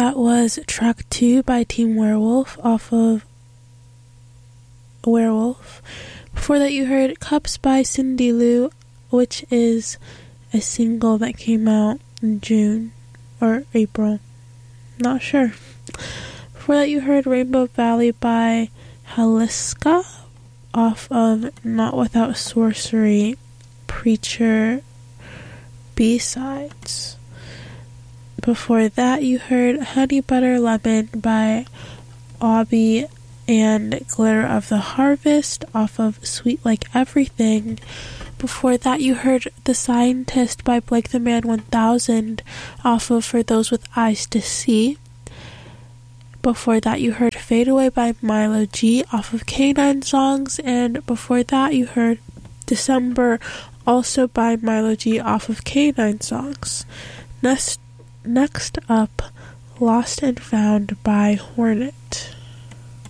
That was track 2 by Team Werewolf off of Werewolf. Before that you heard Cups by Cindy Lou, which is a single that came out in June or April. Not sure. Before that you heard Rainbow Valley by Haliska off of Not Without Sorcery Preacher B-Sides. Before that you heard Honey Butter Lemon by Obby and Glitter of the Harvest off of Sweet Like Everything. Before that you heard The Scientist by Blake the Man 1000 off of For Those with Eyes to See. Before that you heard Fade Away by Milo G off of K9 Songs, and before that you heard December also by Milo G off of K9 Songs. Next up, Lost and Found by Hornet.